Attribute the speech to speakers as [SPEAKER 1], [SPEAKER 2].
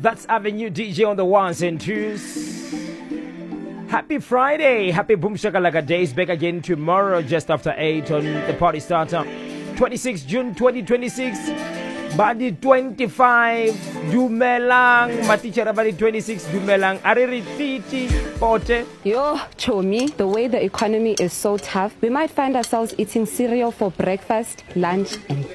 [SPEAKER 1] That's Avenue DJ on the ones and twos. Happy Friday. Happy Boom Shakalaka Days. Back again tomorrow just after 8 on the party starter. 26 June 2026. Badi 25. Dumelang. Matichara Badi 26. Dumelang. Aririti. Pote.
[SPEAKER 2] Yo, Chomi, the way the economy is so tough, we might find ourselves eating cereal for breakfast, lunch, and